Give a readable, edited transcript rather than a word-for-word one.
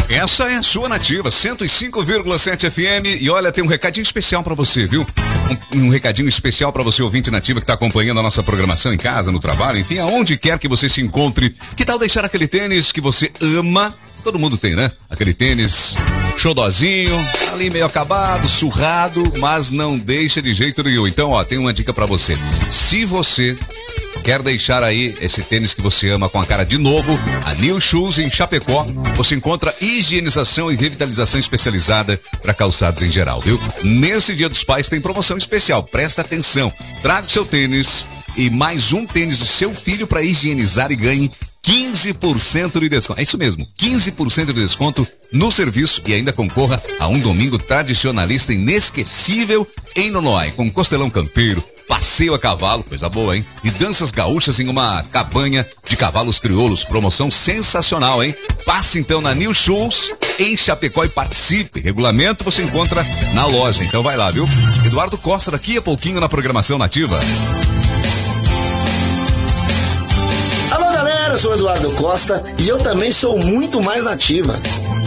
Essa é a sua Nativa, 105,7 FM. E olha, tem um recadinho especial pra você, viu? Um recadinho especial pra você, ouvinte Nativa, que tá acompanhando a nossa programação em casa, no trabalho, enfim, aonde quer que você se encontre. Que tal deixar aquele tênis que você ama? Todo mundo tem, né? Aquele tênis xodozinho, ali meio acabado, surrado, mas não deixa de jeito nenhum. Então, ó, tem uma dica pra você. Se você quer deixar aí esse tênis que você ama com a cara de novo, a New Shoes em Chapecó, você encontra higienização e revitalização especializada para calçados em geral, viu? Nesse Dia dos Pais tem promoção especial, presta atenção. Traga o seu tênis e mais um tênis do seu filho para higienizar e ganhe 15% de desconto. É isso mesmo, 15% de desconto no serviço e ainda concorra a um domingo tradicionalista inesquecível em Nonoai, com costelão campeiro, passeio a cavalo, coisa boa, hein? E danças gaúchas em uma cabanha de cavalos crioulos. Promoção sensacional, hein? Passe então na New Shoes em Chapecó e participe. Regulamento você encontra na loja, então vai lá, viu? Eduardo Costa daqui a pouquinho na programação Nativa. Alô galera, eu sou o Eduardo Costa e eu também sou muito mais nativa.